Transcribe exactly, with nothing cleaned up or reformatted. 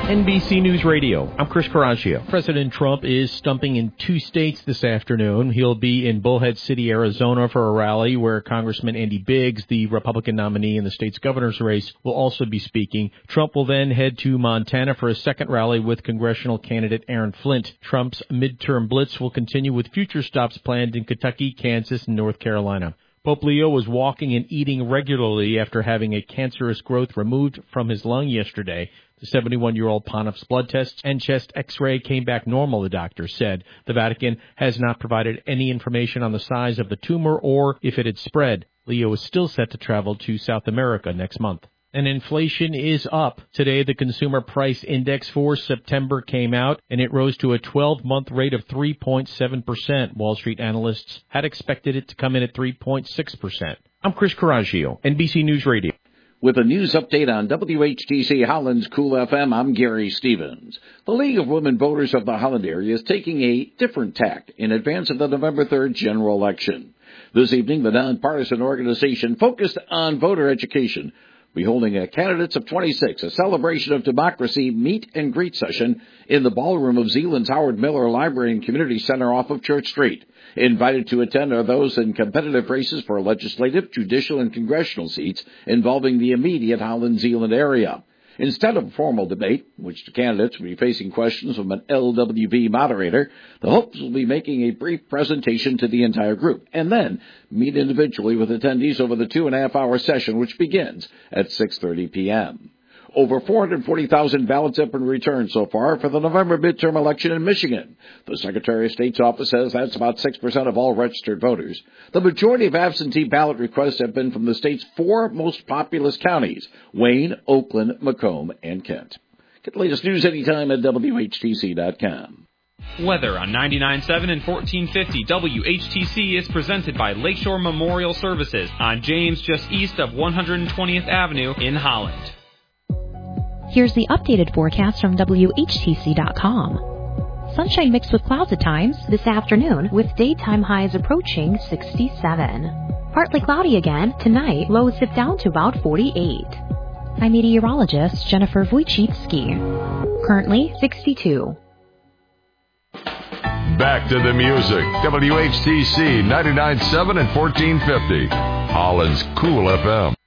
N B C News Radio, I'm Chris Caraccio. President Trump is stumping in two states this afternoon. He'll be in Bullhead City, Arizona for a rally where Congressman Andy Biggs, the Republican nominee in the state's governor's race, will also be speaking. Trump will then head to Montana for a second rally with congressional candidate Aaron Flint. Trump's midterm blitz will continue with future stops planned in Kentucky, Kansas, and North Carolina. Pope Leo was walking and eating regularly after having a cancerous growth removed from his lung yesterday. The seventy-one-year-old Pontiff's blood tests and chest x-ray came back normal, the doctor said. The Vatican has not provided any information on the size of the tumor or if it had spread. Leo is still set to travel to South America next month. And inflation is up. Today, the Consumer Price Index for September came out, and it rose to a twelve-month rate of three point seven percent. Wall Street analysts had expected it to come in at three point six percent. I'm Chris Caraccio, N B C News Radio. With a news update on W H T C Holland's Cool F M, I'm Gary Stevens. The League of Women Voters of the Holland area is taking a different tack in advance of the November third general election. This evening, the nonpartisan organization focused on voter education be holding a Candidates of twenty-six, a celebration of democracy meet and greet session in the ballroom of Zeeland's Howard Miller Library and Community Center off of Church Street. Invited to attend are those in competitive races for legislative, judicial, and congressional seats involving the immediate Holland-Zeeland area. Instead of a formal debate, which the candidates will be facing questions from an L W V moderator, the hopes will be making a brief presentation to the entire group, and then meet individually with attendees over the two-and-a-half-hour session, which begins at six thirty p.m. Over four hundred forty thousand ballots have been returned so far for the November midterm election in Michigan. The Secretary of State's office says that's about six percent of all registered voters. The majority of absentee ballot requests have been from the state's four most populous counties, Wayne, Oakland, Macomb, and Kent. Get the latest news anytime at W H T C dot com. Weather on ninety-nine point seven and fourteen fifty W H T C is presented by Lakeshore Memorial Services on James, just east of one hundred twentieth Avenue in Holland. Here's the updated forecast from W H T C dot com. Sunshine mixed with clouds at times this afternoon with daytime highs approaching sixty-seven. Partly cloudy again tonight, lows dip down to about forty-eight. I'm meteorologist Jennifer Wojcicki. Currently sixty-two. Back to the music. W H T C ninety-nine point seven and fourteen fifty. Holland's Cool F M.